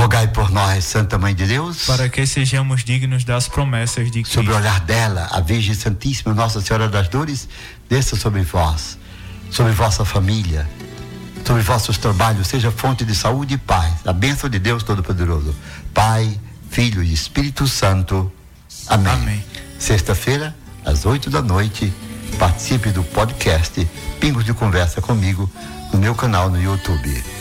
Rogai por nós, Santa Mãe de Deus, para que sejamos dignos das promessas de Cristo. Sob o olhar dela, a Virgem Santíssima, Nossa Senhora das Dores, desça sobre vós, sobre vossa família, sobre vossos trabalhos, seja fonte de saúde e paz. A bênção de Deus Todo-Poderoso, Pai, Filho e Espírito Santo. Amém. Amém. Sexta-feira, às 20h, participe do podcast Pingos de Conversa comigo no meu canal no YouTube.